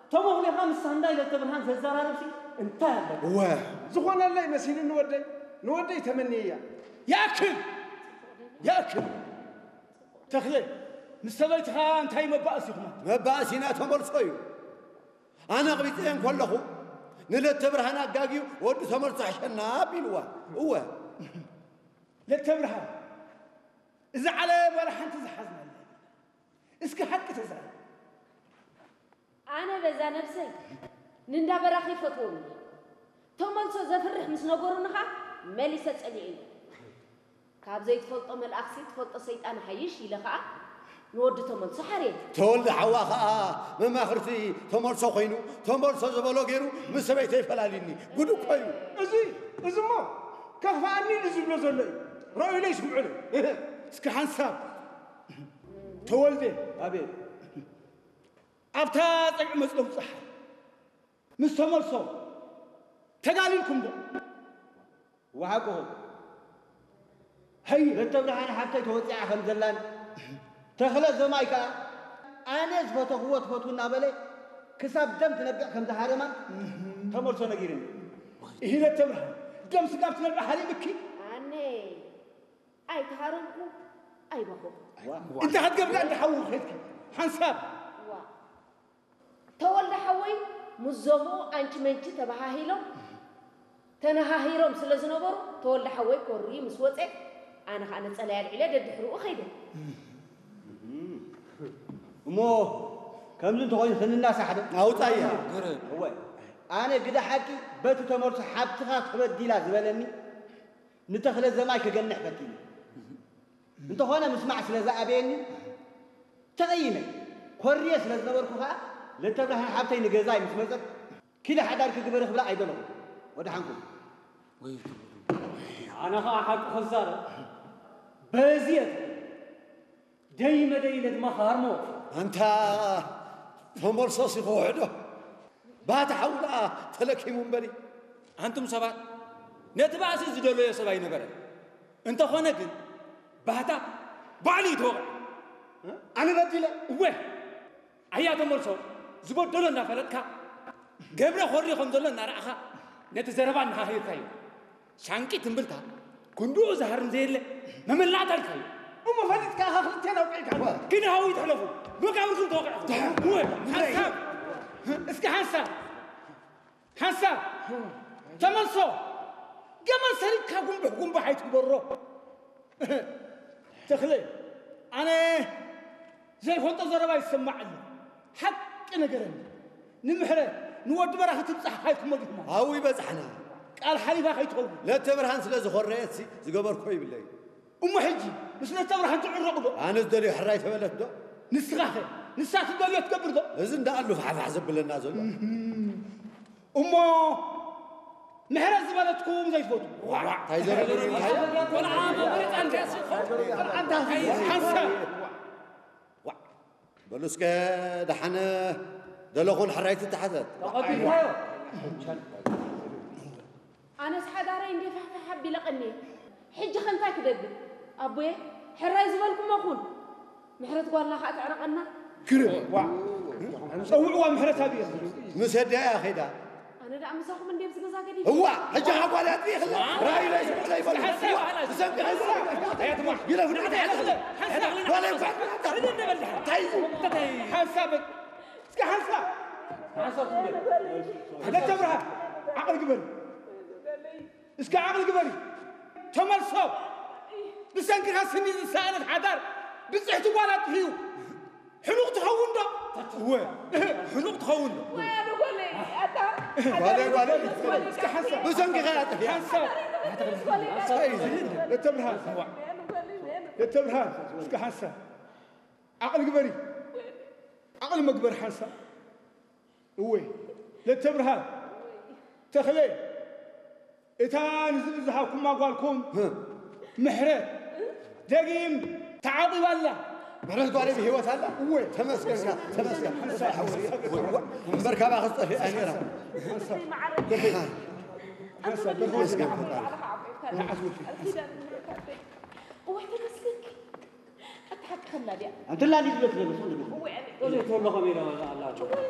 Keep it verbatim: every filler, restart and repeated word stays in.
تمغ لي خمس سنداي لتبرهان زرزارة نفسي انتهى واه زخون الله يمسين نودي نودي تمنية ياكل ياكل تخلي مستويت خان تاي مباسكم مباسينا تمرصيو انا قبيتين كلخو نلت برهان اقاقيو ود تمرص عشنا بيلوا هو للتبرهان اذا على ولا حنت زحزنا اسكي حق تزعل انا بذا نفسي نندا براخي فتوني تملص زفرح مس نغورنخا مليسه صليئي كاب زيت فلطو ملاخسي تفلطو سيطان حيش يلخا نود تملص حريت تولد حواخا مما خرتي تملص خوينو تملص زبلو غيرو مس بيت يفلاليني غدو كوي ازي ازما كفاني نزبلو زلي راي ليش معلي اسكي حنساب تولدي ابي أبتا تقع مسلم صح مستمرصو تقاليلكم دو وحقهم هي لتبرهان حتى توصع خم زلان تخلى زمايكا انا زفتو هو تفوتونا بلي كسب دم تنبع خم زهارما تمرصو نغيرني إيه لتبرهان دم سقاب تنبع حالي بكي اني اي تهارنكو اي بخو انت هتقبل عند حول خيتك حنساب تولد حوي مزمو انت منتي تبهاهيلو تنهاهيروم سلازنبرو تولد حوي كوري مسوصه انا خانا صلايال عيله ددحرو خيده مو كمزن تقول خننا سحد اوطايا هو انا قد حكي بتو تمرص حبتها تبديلا زبلني نتخل زماي كجنح بكيني انت هنا مسمع سلازا ابيني تغيني كوري سلازنبركو خا لتبرهان حبتي نغزاي مسمصك كده حدارك كبر خبلا ايدلو ودحانكم انا خا حق خزار بزيت دايما دايلد ما خارمو انت تمرص يقعدوا بات حولا تلكي منبري انتم سبا نتبعس زدلو يا سباي نغره انت هنا كن باتا بالي تو انا بديله وي ايا تمرصو زبدلنا فلتكا جبر خوري خمدلنا راخا نتزربان هاي كاي شانكي تمبلتا كندو زهرن زيل مملا تلكاي وما فلت كا خلتي انا وقعت كده هاو يتحلفوا بقاوركم توقع هو حساب اسكي حساب حساب تمرصو جمال سريك كاكم بحكم بحيتكم برو تخلي انا زي فوت زربا يسمع لي حق نغرني نمحره نود براه تبصح هايكم مدهما هاو يبصحنا قال حليفه خيتو لا تبرهان سلاز خريتسي زغبركو يبلي ام حجي مش لا تبرهان تعرقدو انا دلي حراي تبلت دو نسخه نسات دلي تكبر دو اذن دالو فحفح زبلنا زل امو محرز بلدكم زي فوت هاي زرب ولا عام ولا عندك انت حسن بلوسك دحنا دلغون حرايت تحدث انا سحداري اندي فحفح حبي لقني حج خنتا كدد ابوي حراي زبلكم اخون محرت والله خا تعرقنا كره صوعوا محرت هذه مسد يا اخي ده انا دا امساكم اندي بزغزا كدي هو حج حوالات بي خلا راي ليش ولا يفل سمع يا تمام يلا فدعت على خلا ولا يفعل حسابك اسكي حساب لا تبرها عقل قبل اسكي عقل قبل تمرصو بسنك حسني سالت حدار بصحت ولات هيو حلوق تخون ده هو حلوق تخون ده وين بقول لي اتا ولا ولا اسكي حساب بسنك غلط حساب لا تبرها لا تبرها اسكي حساب عقل قبري عقل مقبر حساب هو لا تبرها تخلي إتان زهاكم ما قالكم محرت دقيم تعاطي ولا محرت قاري بهوت هلا هو تمسك تمسك مركبة خصة في أميرة حسب تمسك واحد مسلك اضحك خلى انت لا لي بس هو يعني والله خميره والله